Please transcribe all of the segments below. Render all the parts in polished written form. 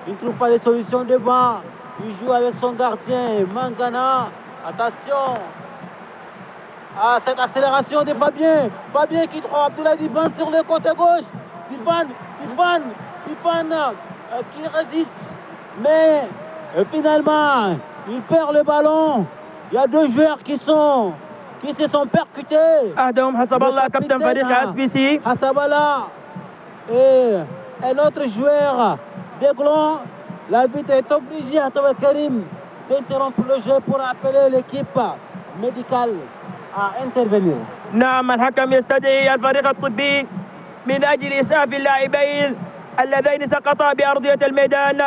Il ne trouve pas les solutions devant. Il joue avec son gardien, Mangana. Attention à cette accélération de Fabien. Fabien qui trouve Abdoulaye Diban sur le côté gauche. Diban qui résiste. Mais finalement, il perd le ballon. Il y a deux joueurs qui se sont percutés. أهدهم حسب الله كابتن فريق SBC. Hasabala et un autre joueur d'Aiglon. L'arbitre est obligé, Hassan Karim, d'interrompre le jeu pour appeler l'équipe médicale à intervenir. نعم الحكم يستدعي الفريق الطبي من أجل إسعاف اللاعبين اللذين سقطا بأرضية الميدان.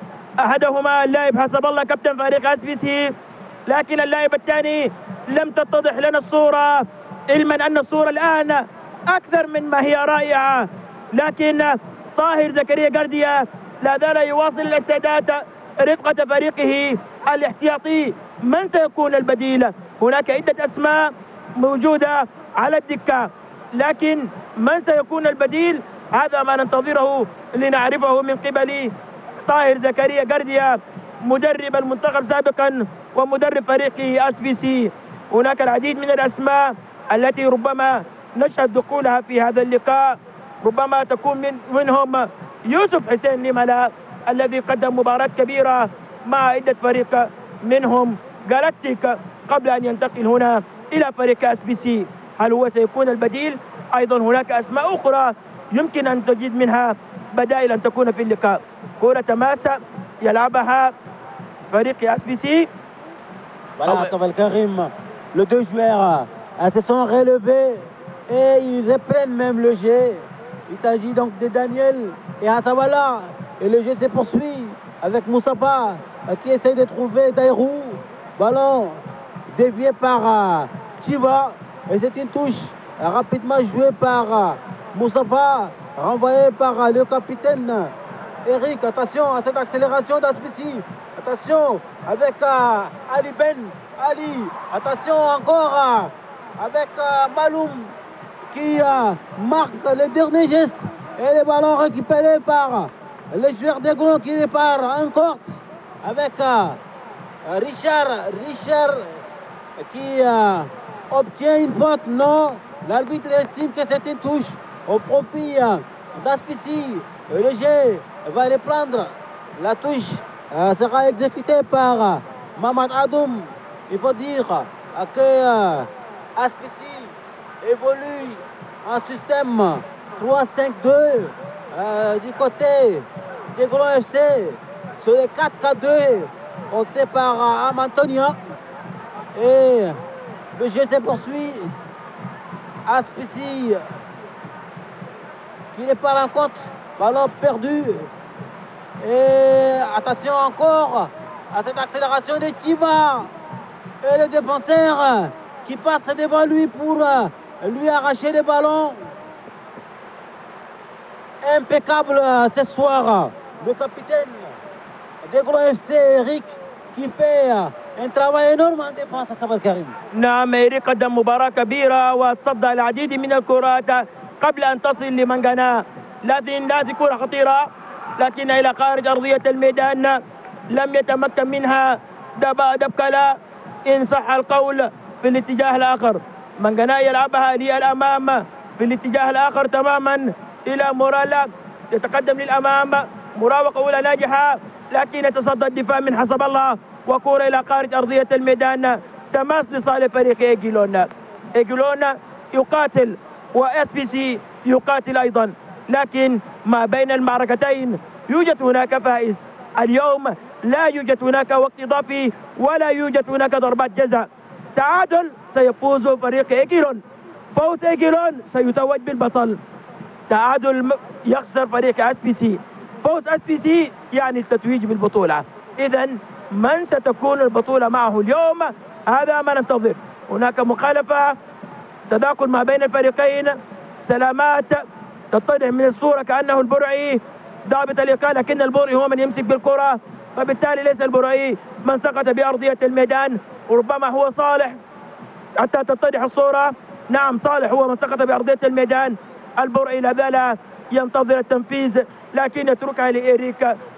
أحدهما اللاعب حسب الله كابتن فريق SBC، لكن اللاعب الثاني لم تتضح لنا الصورة، علما أن الصورة الآن أكثر من ما هي رائعة. لكن طاهر زكريا قردية لا زال يواصل الاستعداد رفقة فريقه الاحتياطي. من سيكون البديل؟ هناك عدة أسماء موجودة على الدكة، لكن من سيكون البديل؟ هذا ما ننتظره لنعرفه من قبل طاهر زكريا قردية مدرب المنتخب سابقا ومدرب فريق SBC. هناك العديد من الأسماء التي ربما نشهد دخولها في هذا اللقاء. ربما تكون منهم يوسف حسين لملا الذي قدم مباراة كبيرة مع عدة فريق منهم جالاكتيك قبل أن ينتقل هنا إلى فريق SBC. هل هو سيكون البديل؟ أيضا هناك أسماء أخرى يمكن أن تجد منها بدائل أن تكون في اللقاء. كرة تماسة يلعبها فريق SBC. Voilà, Hassan Karim, les deux joueurs se sont relevés et ils reprennent même le jeu. Il s'agit donc de Daniel et Hasabala. Et le jeu se poursuit avec Moussafa qui essaie de trouver Dairou. Ballon dévié par Chiva. Et c'est une touche rapidement jouée par Moussafa, renvoyée par le capitaine Eric. Attention à cette accélération d'Aspissi. Attention avec Ali Ben Ali. Attention encore avec Maloum qui marque le dernier geste. Et le ballon récupéré par les joueurs d'Aiglon qui repart encore avec Richard qui obtient une faute. Non, l'arbitre estime que c'est une touche au profit d'Aspissi. Le jeu va reprendre. La touche sera exécutée par Mamad Adoum. Il faut dire que Aspissi évolue en système 3-5-2 du côté d'Aiglon FC sur les 4-4-2 porté par Amantonia. Et le jeu se poursuit. Aspissi qui n'est pas rencontre, ballon perdu. Et attention encore à cette accélération de Chiva et le défenseur qui passe devant lui pour lui arracher le ballon. Impeccable ce soir le capitaine d'Aiglon FC Eric qui fait un travail énorme en défense à Hassan Karim. نعم إيريك قدم مباراة كبيرة وتصدى العديد من الكرات قبل أن تصل لمنغانا. لكن كرة خطيرة لكن إلى خارج أرضية الميدان لم يتمكن منها دبكلا إن صح القول في الاتجاه الآخر. منغانا يلعبها للأمام في الاتجاه الآخر تماما إلى مورالا يتقدم للأمام. مراوغة أولى ناجحة لكن يتصدى الدفاع من حسب الله وكرة إلى خارج أرضية الميدان. تماس لصالح فريق إيجلون. إيجلون يقاتل وSBC يقاتل أيضا، لكن ما بين المعركتين يوجد هناك فائز. اليوم لا يوجد هناك وقت إضافي ولا يوجد هناك ضربات جزاء. تعادل سيفوز فريق إيجلون، فوز إيجلون سيتوج بالبطل. تعادل يخسر فريق SBC، فوز SBC يعني التتويج بالبطولة. إذن من ستكون البطولة معه اليوم؟ هذا ما ننتظر. هناك مخالفة تداخل ما بين الفريقين. سلامات تتضح من الصورة كأنه البرعي ضابط الإقالة، لكن البرعي هو من يمسك بالكرة، فبالتالي ليس البرعي من سقط بأرضية الميدان. وربما هو صالح حتى تتضح الصورة. نعم صالح هو من سقط بأرضية الميدان. البرعي لا زال ينتظر التنفيذ لكن يتركها لإيريك